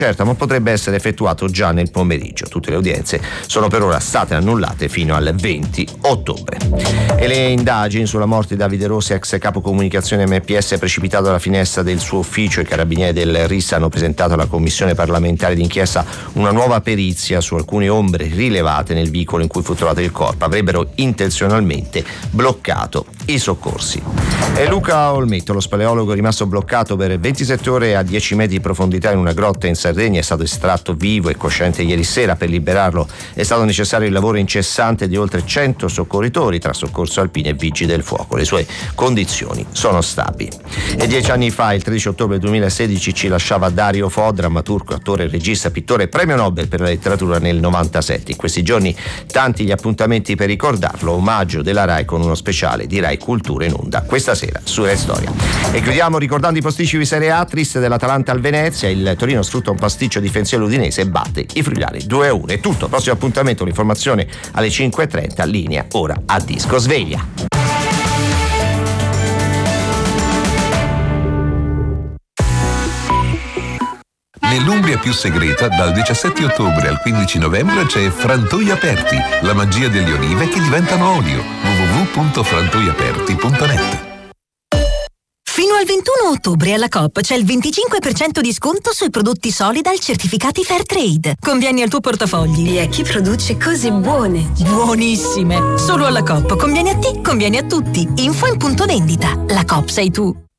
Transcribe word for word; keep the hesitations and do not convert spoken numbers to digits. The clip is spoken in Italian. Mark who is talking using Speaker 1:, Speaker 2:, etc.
Speaker 1: Certo, ma potrebbe essere effettuato già nel pomeriggio. Tutte le udienze sono per ora state annullate fino al venti ottobre. E le indagini sulla morte di Davide Rossi, ex capo comunicazione M P S, precipitato dalla finestra del suo ufficio. I carabinieri del R I S hanno presentato alla commissione parlamentare d'inchiesta una nuova perizia su alcune ombre rilevate nel veicolo in cui fu trovato il corpo. Avrebbero intenzionalmente bloccato i soccorsi. E Luca Olmetto, lo speleologo rimasto bloccato per ventisette ore a dieci metri di profondità in una grotta in Sardegna, è stato estratto vivo e cosciente ieri sera. Per liberarlo è stato necessario il lavoro incessante di oltre cento soccorritori tra soccorso alpini e vigili del fuoco. Le sue condizioni sono stabili. E dieci anni fa, il tredici ottobre duemilasedici, ci lasciava Dario Fo, drammaturgo, attore, regista, pittore, premio Nobel per la letteratura nel novantasette. In questi giorni tanti gli appuntamenti per ricordarlo, omaggio della Rai con uno speciale di Rai Cultura in onda questa sera su Rai Storia. E chiudiamo ricordando i posticipi Serie A. Triste dell'Atalanta al Venezia, il Torino sfrutta un pasticcio difensivo udinese e batte i friulani due a uno. È tutto, prossimo appuntamento, l'informazione alle cinque e trenta, linea ora a Disco Sveglia.
Speaker 2: Nell'Umbria più segreta, dal diciassette ottobre al quindici novembre c'è Frantoi Aperti, la magia delle olive che diventano olio. w w w punto frantoi aperti punto net.
Speaker 3: Fino al ventuno ottobre alla Coop c'è il venticinque per cento di sconto sui prodotti Solidal certificati Fairtrade. Convieni al tuo portafogli.
Speaker 4: E a chi produce cose buone.
Speaker 3: Buonissime! Solo alla Coop. Convieni a te, convieni a tutti. Info in punto vendita. La Coop sei tu.